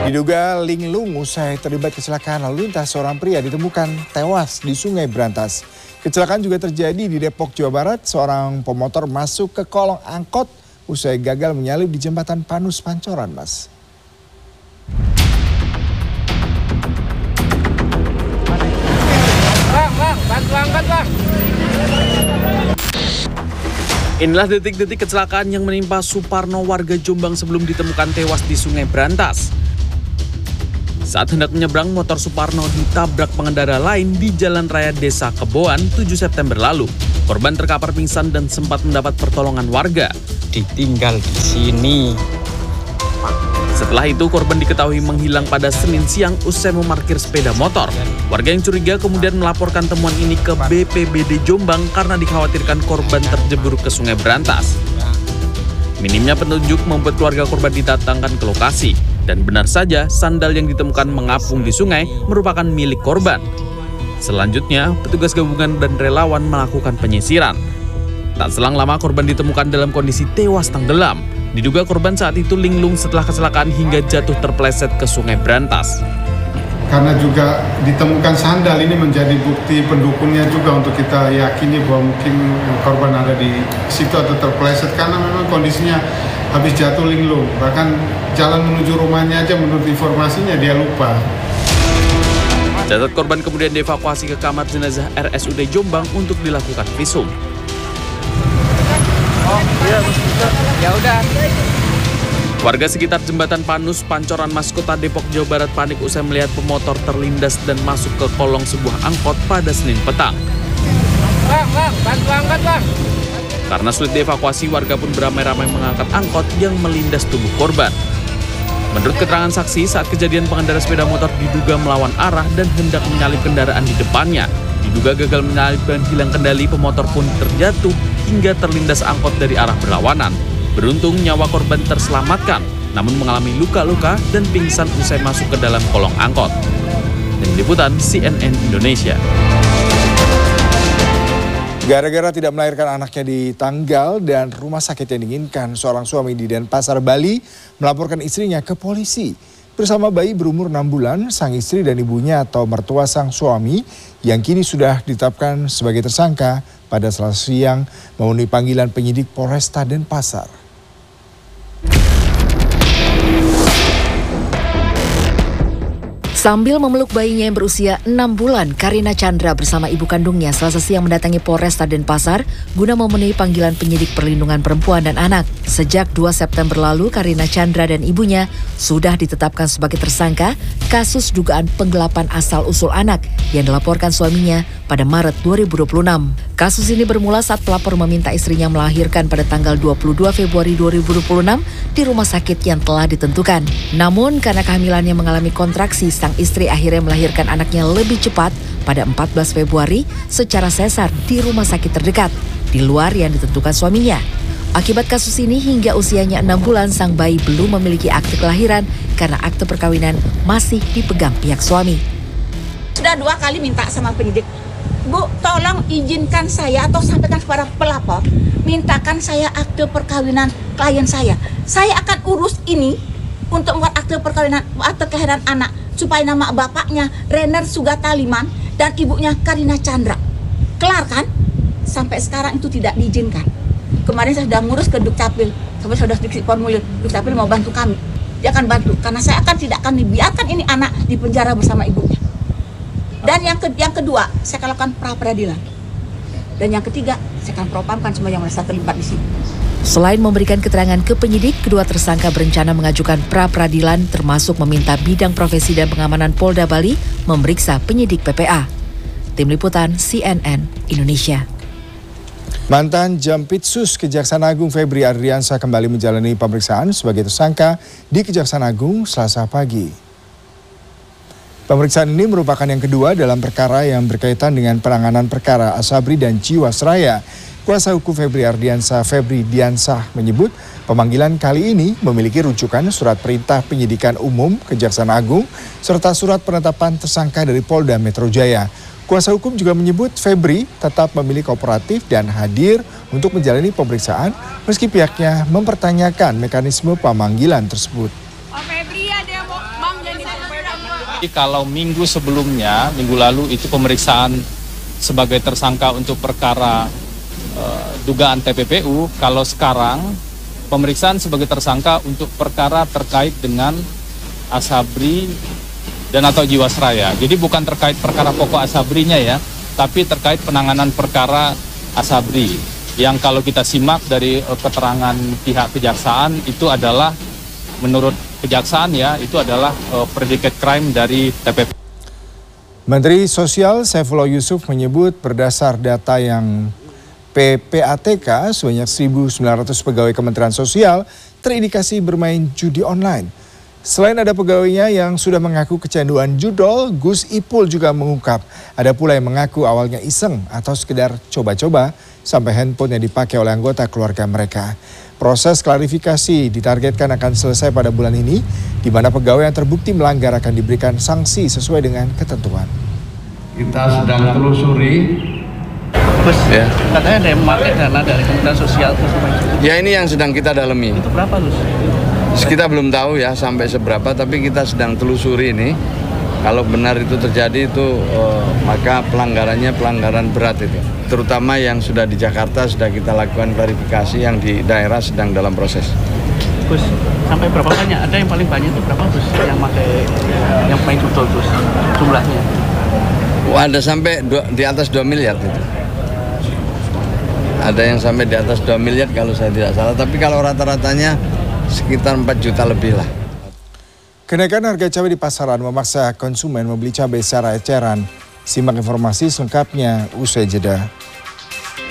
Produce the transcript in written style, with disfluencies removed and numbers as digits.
Diduga linglung usai terlibat kecelakaan lalu lintas, seorang pria ditemukan tewas di Sungai Brantas. Kecelakaan juga terjadi di Depok, Jawa Barat. Seorang pemotor masuk ke kolong angkot usai gagal menyalip di jembatan Panus Pancoran, Mas. Bang, bantu angkat, Bang. Inilah detik-detik kecelakaan yang menimpa Suparno, warga Jombang, sebelum ditemukan tewas di Sungai Brantas. Saat hendak menyeberang, motor Suparno ditabrak pengendara lain di Jalan Raya Desa Keboan 7 September lalu. Korban terkapar pingsan dan sempat mendapat pertolongan warga. Ditinggal di sini. Setelah itu, korban diketahui menghilang pada Senin siang usai memarkir sepeda motor. Warga yang curiga kemudian melaporkan temuan ini ke BPBD Jombang karena dikhawatirkan korban terjebur ke Sungai Brantas. Minimnya petunjuk membuat keluarga korban didatangkan ke lokasi. Dan benar saja, sandal yang ditemukan mengapung di sungai merupakan milik korban. Selanjutnya, petugas gabungan dan relawan melakukan penyisiran. Tak selang lama, korban ditemukan dalam kondisi tewas tenggelam. Diduga korban saat itu linglung setelah kecelakaan hingga jatuh terpeleset ke Sungai Brantas. Karena juga ditemukan sandal, ini menjadi bukti pendukungnya juga untuk kita yakini bahwa mungkin korban ada di situ atau terpeleset karena memang kondisinya habis jatuh linglung. Bahkan jalan menuju rumahnya aja menurut informasinya dia lupa. Jasad korban kemudian dievakuasi ke kamar jenazah RSUD Jombang untuk dilakukan visum. Ya udah. Warga sekitar jembatan Panus Pancoran Mas Kota Depok, Jawa Barat panik usai melihat pemotor terlindas dan masuk ke kolong sebuah angkot pada Senin petang. Bang, bantu angkat, Bang. Karena sulit dievakuasi, warga pun beramai-ramai mengangkat angkot yang melindas tubuh korban. Menurut keterangan saksi, saat kejadian pengendara sepeda motor diduga melawan arah dan hendak menyalip kendaraan di depannya. Diduga gagal menyalip dan hilang kendali, pemotor pun terjatuh hingga terlindas angkot dari arah berlawanan. Beruntung nyawa korban terselamatkan, namun mengalami luka-luka dan pingsan usai masuk ke dalam kolong angkot. Tim Liputan CNN Indonesia. Gara-gara tidak melahirkan anaknya di tanggal dan rumah sakit yang diinginkan, seorang suami di Denpasar, Bali melaporkan istrinya ke polisi. Bersama bayi berumur 6 bulan, sang istri dan ibunya atau mertua sang suami yang kini sudah ditetapkan sebagai tersangka pada Selasa siang memenuhi panggilan penyidik Polresta Denpasar. Sambil memeluk bayinya yang berusia 6 bulan, Karina Chandra bersama ibu kandungnya Selasa siang mendatangi Polresta Denpasar guna memenuhi panggilan penyidik perlindungan perempuan dan anak. Sejak 2 September lalu, Karina Chandra dan ibunya sudah ditetapkan sebagai tersangka kasus dugaan penggelapan asal-usul anak yang dilaporkan suaminya pada Maret 2026. Kasus ini bermula saat pelapor meminta istrinya melahirkan pada tanggal 22 Februari 2026 di rumah sakit yang telah ditentukan. Namun karena kehamilannya mengalami kontraksi, sang istri akhirnya melahirkan anaknya lebih cepat pada 14 Februari secara sesar di rumah sakit terdekat, di luar yang ditentukan suaminya. Akibat kasus ini hingga usianya 6 bulan sang bayi belum memiliki akte kelahiran karena akte perkawinan masih dipegang pihak suami. Sudah 2 kali minta sama penyidik, Bu, tolong izinkan saya atau sampaikan kepada pelapor, mintakan saya akte perkawinan klien saya. Saya akan urus ini untuk membuat akte perkawinan, akte kelahiran anak, supaya nama bapaknya Renner Sugata Liman dan ibunya Karina Chandra. Kelar kan? Sampai sekarang itu tidak diizinkan. Kemarin saya sudah ngurus ke Dukcapil, sampai saya sudah dikasih formulir, Dukcapil mau bantu kami. Dia akan bantu, karena saya tidak akan dibiarkan ini anak di penjara bersama ibunya. Dan yang kedua, saya akan lakukan pra-peradilan. Dan yang ketiga, saya akan propamkan semua yang merasa terlibat di sini. Selain memberikan keterangan ke penyidik, kedua tersangka berencana mengajukan pra-peradilan termasuk meminta bidang profesi dan pengamanan Polda Bali memeriksa penyidik PPA. Tim Liputan CNN Indonesia. Mantan Jampitsus Kejaksaan Agung Febri Ardiansyah kembali menjalani pemeriksaan sebagai tersangka di Kejaksaan Agung Selasa pagi. Pemeriksaan ini merupakan yang kedua dalam perkara yang berkaitan dengan penanganan perkara Asabri dan Jiwasraya. Kuasa hukum Febri Ardiansyah, Febri Diansah, menyebut pemanggilan kali ini memiliki rujukan surat perintah penyidikan umum Kejaksaan Agung serta surat penetapan tersangka dari Polda Metro Jaya. Kuasa hukum juga menyebut Febri tetap memilih kooperatif dan hadir untuk menjalani pemeriksaan meski pihaknya mempertanyakan mekanisme pemanggilan tersebut. Febri ada yang mau Bang Kalau minggu sebelumnya, minggu lalu itu pemeriksaan sebagai tersangka untuk perkara dugaan TPPU, kalau sekarang pemeriksaan sebagai tersangka untuk perkara terkait dengan Asabri dan atau Jiwasraya. Jadi bukan terkait perkara pokok Asabrinya ya, tapi terkait penanganan perkara Asabri. Yang kalau kita simak dari keterangan pihak kejaksaan itu adalah menurut kejaksaan ya, itu adalah predicate crime dari TPP. Menteri Sosial Saifullah Yusuf menyebut berdasar data yang PPATK sebanyak 1.900 pegawai Kementerian Sosial terindikasi bermain judi online. Selain ada pegawainya yang sudah mengaku kecanduan judol, Gus Ipul juga mengungkap ada pula yang mengaku awalnya iseng atau sekedar coba-coba sampai handphone yang dipakai oleh anggota keluarga mereka. Proses klarifikasi ditargetkan akan selesai pada bulan ini, di mana pegawai yang terbukti melanggar akan diberikan sanksi sesuai dengan ketentuan. Kita sedang telusuri. Gus, ya. Katanya ada yang memakai dana dari Kementerian Sosial. Ya ini yang sedang kita dalami. Itu berapa, Gus? Kita belum tahu ya sampai seberapa, tapi kita sedang telusuri ini. Kalau benar itu terjadi itu maka pelanggarannya pelanggaran berat itu. Terutama yang sudah di Jakarta sudah kita lakukan klarifikasi, yang di daerah sedang dalam proses. Gus, sampai berapa banyak? Ada yang paling banyak itu berapa, Gus? Yang main judol, Gus? Jumlahnya? Wah, ada sampai di atas 2 miliar itu. Ada yang sampai di atas 2 miliar kalau saya tidak salah, tapi kalau rata-ratanya sekitar 4 juta lebih lah. Kenaikan harga cabai di pasaran memaksa konsumen membeli cabai secara eceran. Simak informasi selengkapnya usai jeda.